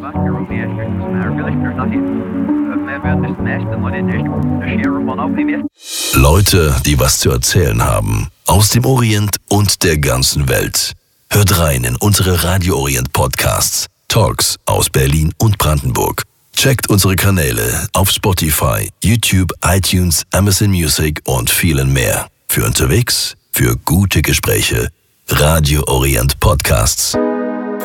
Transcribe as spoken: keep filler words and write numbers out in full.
Leute, die was zu erzählen haben. Aus dem Orient und der ganzen Welt. Hört rein in unsere Radio Orient Podcasts. Talks aus Berlin und Brandenburg. Checkt unsere Kanäle auf Spotify, YouTube, iTunes, Amazon Music und vielen mehr. Für unterwegs, für gute Gespräche. Radio Orient Podcasts.